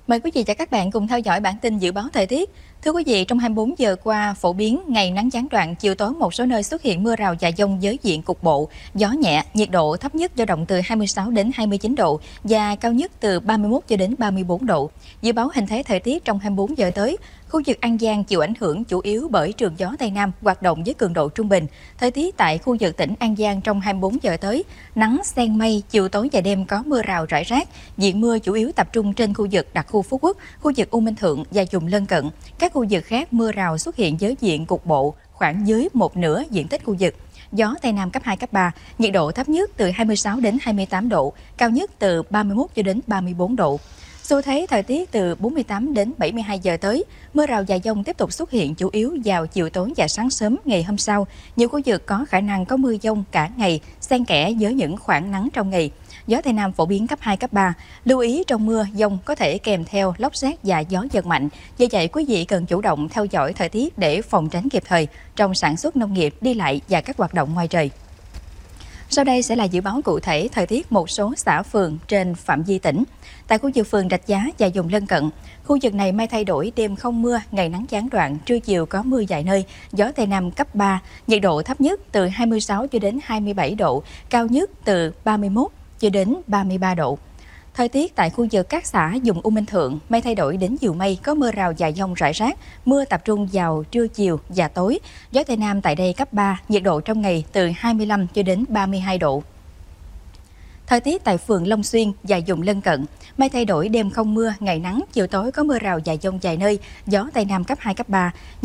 Mời quý vị và các bạn cùng theo dõi bản tin dự báo thời tiết. Thưa quý vị, trong 24 giờ qua, phổ biến ngày nắng gián đoạn, chiều tối một số nơi xuất hiện mưa rào và dông với diện cục bộ, gió nhẹ, nhiệt độ thấp nhất dao động từ 26 đến 29 độ và cao nhất từ 31 cho đến 34 độ. Dự báo hình thế thời tiết trong 24 giờ tới, khu vực An Giang chịu ảnh hưởng chủ yếu bởi trường gió Tây Nam hoạt động với cường độ trung bình. Thời tiết tại khu vực tỉnh An Giang trong 24 giờ tới, nắng xen mây, chiều tối và đêm có mưa rào rải rác. Diện mưa chủ yếu tập trung trên khu vực đặc khu Phú Quốc, khu vực U Minh Thượng và vùng lân cận. Các khu vực khác mưa rào xuất hiện với diện cục bộ, khoảng dưới một nửa diện tích khu vực. Gió Tây Nam cấp 2, cấp 3, nhiệt độ thấp nhất từ 26 đến 28 độ, cao nhất từ 31 cho đến 34 độ. Xu thế thời tiết từ 48 đến 72 giờ tới, mưa rào và dông tiếp tục xuất hiện chủ yếu vào chiều tối và sáng sớm ngày hôm sau. Nhiều khu vực có khả năng có mưa dông cả ngày, xen kẽ với những khoảng nắng trong ngày. Gió Tây Nam phổ biến cấp 2, cấp 3. Lưu ý trong mưa, dông có thể kèm theo lốc sét và gió giật mạnh. Do vậy, quý vị cần chủ động theo dõi thời tiết để phòng tránh kịp thời trong sản xuất nông nghiệp, đi lại và các hoạt động ngoài trời. Sau đây sẽ là dự báo cụ thể thời tiết một số xã phường trên phạm vi tỉnh. Tại khu vực phường Rạch Giá và vùng lân cận, khu vực này mây thay đổi, đêm không mưa, ngày nắng gián đoạn, trưa chiều có mưa vài nơi, gió Tây Nam cấp 3, nhiệt độ thấp nhất từ 26 cho đến 27 độ, cao nhất từ 31 cho đến 33 độ. Thời tiết tại khu vực các xã vùng U Minh Thượng, mây thay đổi đến nhiều mây, có mưa rào và dông rải rác, mưa tập trung vào trưa chiều và tối. Gió Tây Nam tại đây cấp 3, nhiệt độ trong ngày từ 25 cho đến 32 độ. Thời tiết tại phường Long Xuyên và vùng lân cận, mây thay đổi, đêm không mưa, ngày nắng, chiều tối có mưa rào và dông vài nơi, gió Tây Nam cấp 2, cấp 3.